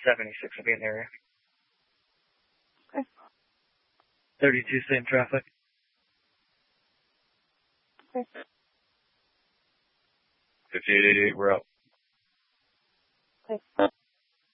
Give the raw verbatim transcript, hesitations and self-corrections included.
seventy-six will be in the area. Okay. thirty-two, same traffic. Okay. fifty-eight eighty-eight, we're up. Okay.